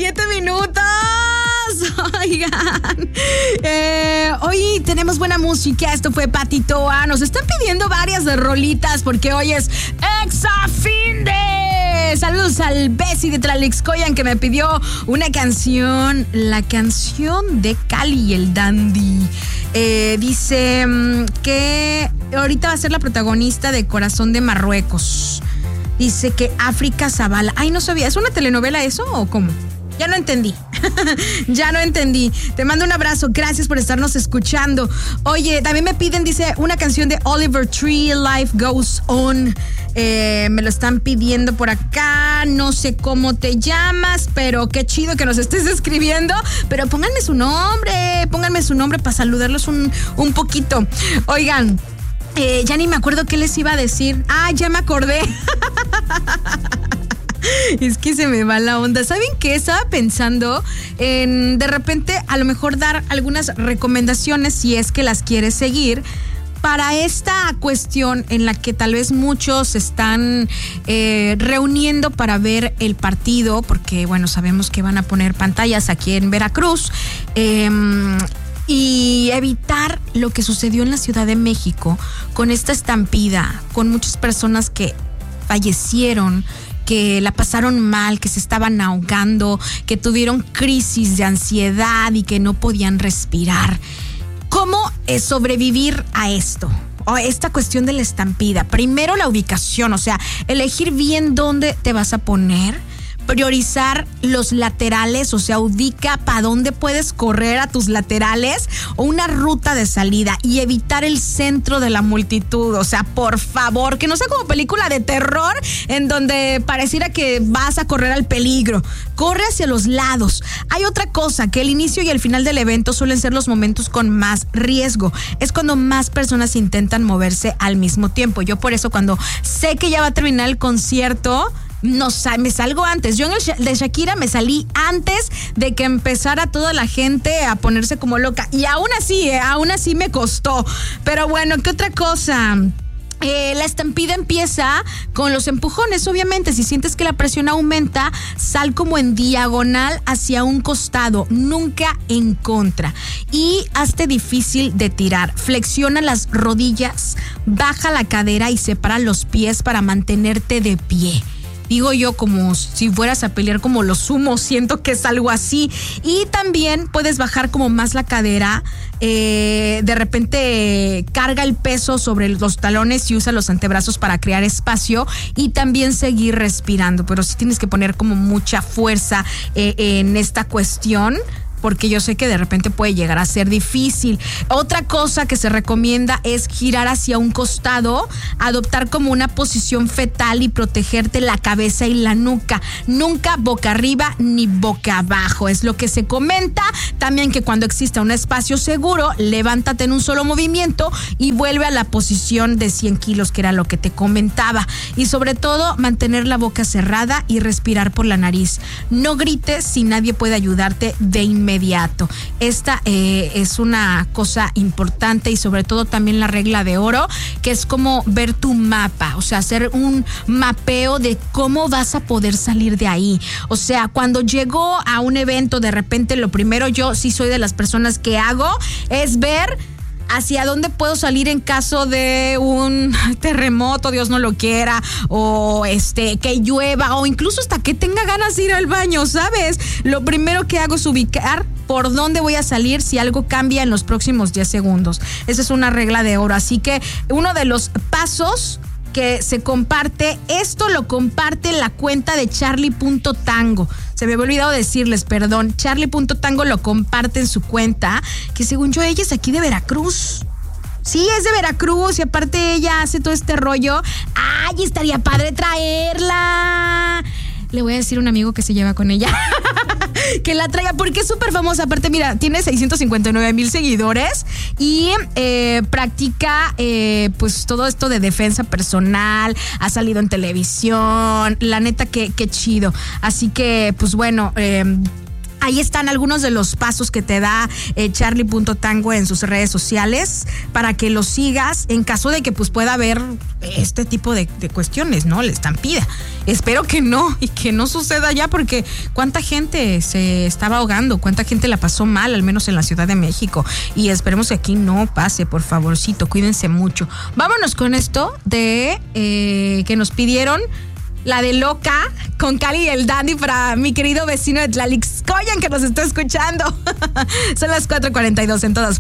7 minutos. Oigan, hoy tenemos buena música. Esto fue Patitoa. Nos están pidiendo varias de rolitas porque hoy es Exafinde. Saludos al Bessie de Tlalixcoyan que me pidió una canción, la canción de Cali y el Dandy. Dice que ahorita va a ser la protagonista de Corazón de Marruecos. Dice que África Zavala. Ay, no sabía. ¿Es una telenovela eso o cómo? Ya no entendí. Ya no entendí. Te mando un abrazo. Gracias por estarnos escuchando. Oye, también me piden, dice, una canción de Oliver Tree, Life Goes On. Me lo están pidiendo por acá. No sé cómo te llamas, pero qué chido que nos estés escribiendo. Pero pónganme su nombre para saludarlos un poquito. Oigan, ya ni me acuerdo qué les iba a decir. Ah, ya me acordé. Es que se me va la onda. ¿Saben qué? Estaba pensando en de repente a lo mejor dar algunas recomendaciones si es que las quieres seguir para esta cuestión en la que tal vez muchos se están reuniendo para ver el partido, porque bueno, sabemos que van a poner pantallas aquí en Veracruz, y evitar lo que sucedió en la Ciudad de México con esta estampida, con muchas personas que fallecieron, que la pasaron mal, que se estaban ahogando, que tuvieron crisis de ansiedad y que no podían respirar. ¿Cómo sobrevivir a esto? O esta cuestión de la estampida. Primero la ubicación, o sea, elegir bien dónde te vas a poner. Priorizar los laterales, o sea, ubica para dónde puedes correr a tus laterales o una ruta de salida y evitar el centro de la multitud. O sea, por favor, que no sea como película de terror en donde pareciera que vas a correr al peligro. Corre hacia los lados. Hay otra cosa, que el inicio y el final del evento suelen ser los momentos con más riesgo. Es cuando más personas intentan moverse al mismo tiempo. Yo por eso cuando sé que ya va a terminar el concierto, me salgo antes. Yo en el de Shakira me salí antes de que empezara toda la gente a ponerse como loca. Y aún así me costó. Pero bueno, ¿qué otra cosa? La estampida empieza con los empujones, obviamente. Si sientes que la presión aumenta, sal como en diagonal hacia un costado, nunca en contra. Y hazte difícil de tirar. Flexiona las rodillas, baja la cadera y separa los pies para mantenerte de pie. Digo yo como si fueras a pelear como los sumos, siento que es algo así. Y también puedes bajar como más la cadera, de repente carga el peso sobre los talones y usa los antebrazos para crear espacio y también seguir respirando. Pero sí tienes que poner como mucha fuerza en esta cuestión, porque yo sé que de repente puede llegar a ser difícil. Otra cosa que se recomienda es girar hacia un costado, adoptar como una posición fetal y protegerte la cabeza y la nuca. Nunca boca arriba ni boca abajo. Es lo que se comenta. También que cuando exista un espacio seguro, levántate en un solo movimiento y vuelve a la posición de 100 kilos, que era lo que te comentaba. Y sobre todo, mantener la boca cerrada y respirar por la nariz. No grites si nadie puede ayudarte de inmediato. Esta es una cosa importante y sobre todo también la regla de oro, que es como ver tu mapa, o sea, hacer un mapeo de cómo vas a poder salir de ahí. O sea, cuando llego a un evento, de repente lo primero, yo sí soy de las personas que hago, es ver hacia dónde puedo salir en caso de un terremoto, Dios no lo quiera, o que llueva, o incluso hasta que tenga ganas de ir al baño, ¿sabes? Lo primero que hago es ubicar por dónde voy a salir si algo cambia en los próximos 10 segundos. Esa es una regla de oro. Así que uno de los pasos que se comparte, esto lo comparte la cuenta de Charlie.tango. Se me había olvidado decirles, perdón. Charlie.tango lo comparte en su cuenta, que según yo ella es aquí de Veracruz. Sí, es de Veracruz y aparte ella hace todo este rollo. ¡Ay, estaría padre traerla! Le voy a decir a un amigo que se lleva con ella que la traiga porque es súper famosa. Aparte, mira, tiene 659,000 seguidores y practica pues todo esto de defensa personal. Ha salido en televisión. La neta, qué chido. Así que, pues bueno, Ahí están algunos de los pasos que te da Charlie.tango en sus redes sociales para que lo sigas en caso de que pues pueda haber este tipo de cuestiones, ¿no? La estampida. Espero que no y que no suceda ya, porque cuánta gente se estaba ahogando, cuánta gente la pasó mal, al menos en la Ciudad de México. Y esperemos que aquí no pase, por favorcito, cuídense mucho. Vámonos con esto de que nos pidieron. La de Loca con Cali y el Dandy para mi querido vecino de Tlalixcoyan que nos está escuchando. Son las 4:42 en todas